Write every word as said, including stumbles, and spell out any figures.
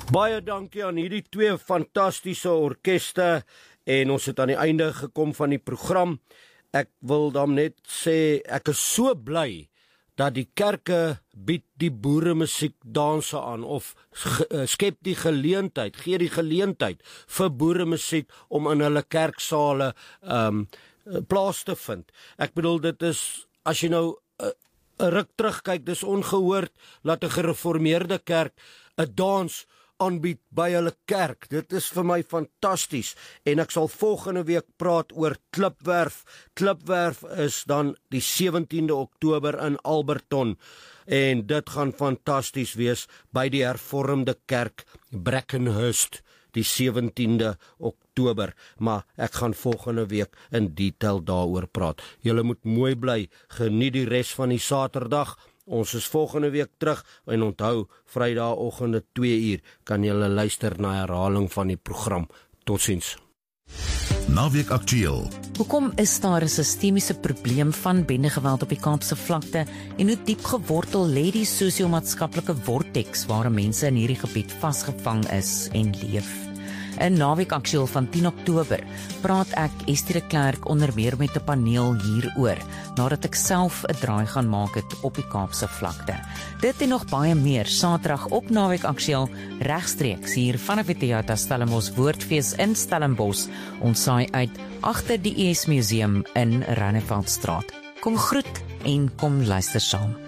Baie dankie aan hierdie twee fantastiese orkeste en ons het aan die einde gekom van die program. Ek wil dan net sê, ek is so bly dat die kerke bied die boeremusiek danse aan of skep die geleentheid, gee die geleentheid vir boeremusiek om in hulle kerksale um, plaas te vind. Ek bedoel, dit is, as jy nou 'n uh, ruk terugkyk, dis ongehoord dat 'n gereformeerde kerk 'n dans aanbied by hulle kerk. Dit is vir my fantasties en ek sal volgende week praat oor Klipwerf. Klipwerf is dan die sewentiende Oktober in Alberton en dit gaan fantasties wees by die hervormde kerk Brackenhurst die sewentiende Oktober, maar ek gaan volgende week in detail daaroor praat. Julle moet mooi bly, geniet die res van die Saterdag. Ons is volgende week terug en onthou, Vrydagoggende twee uur kan julle luister na herhaling van die program. Totsiens. Naweek Aktueel. Hoekom is daar 'n sistemiese probleem van bendegeweld op die Kaapse vlakte en hoe diep gewortel lê die sosio-maatskaplike vortex waar mense in hierdie gebied vasgevang is en leef? In Naweek Aktueel van tien Oktober praat ek Estie de Klerk onder meer met 'n paneel hieroor, nadat ek self 'n draai gaan maak het op die Kaapse vlakte. Dit en nog baie meer Saterdag op Naweek Aktueel regstreeks hier vanaf die Theater Stellenbosch Woordfees in Stellenbosch. Ons saai uit agter die E S Museum in Ranneveldstraat. Kom groet en kom luister saam.